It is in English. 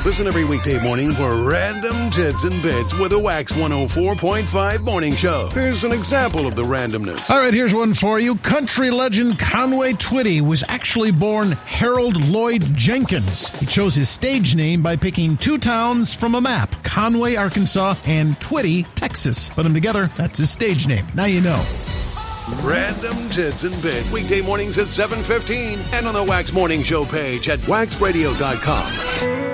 Listen every weekday morning for Random Tits and Bits with a Wax 104.5 morning show. Here's an example of the randomness. All right, here's one for you. Country legend Conway Twitty was actually born Harold Lloyd Jenkins. He chose his stage name by picking two towns from a map, Conway, Arkansas, and Twitty, Texas. Put them together, that's his stage name. Now you know. Random Tits and Bits, weekday mornings at 7:15 and on the Wax Morning Show page at waxradio.com.